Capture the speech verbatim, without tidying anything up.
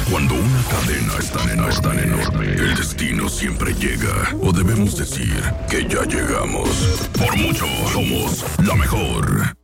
Cuando una cadena es tan enorme, es tan enorme, el destino siempre llega. O debemos decir que ya llegamos. Por mucho, somos la mejor.